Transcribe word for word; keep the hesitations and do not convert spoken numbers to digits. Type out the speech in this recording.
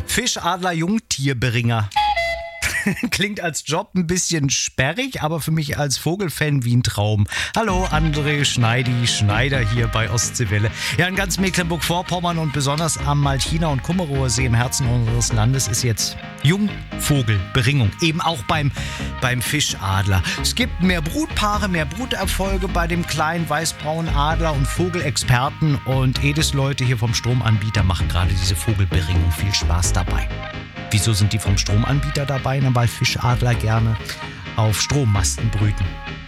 Fischadler Jungtierberinger. Klingt als Job ein bisschen sperrig, aber für mich als Vogelfan wie ein Traum. Hallo, André Schneidi, Schneider hier bei Ostseewelle. Ja, in ganz Mecklenburg-Vorpommern und besonders am Malchiner und Kummerower See im Herzen unseres Landes ist jetzt Jungvogelberingung. Eben auch beim, beim Fischadler. Es gibt mehr Brutpaare, mehr Bruterfolge bei dem kleinen weißbraunen Adler und Vogelexperten. Und Edis-Leute hier vom Stromanbieter machen gerade diese Vogelberingung. Viel Spaß dabei. Wieso sind die vom Stromanbieter dabei? Na, weil Fischadler gerne auf Strommasten brüten.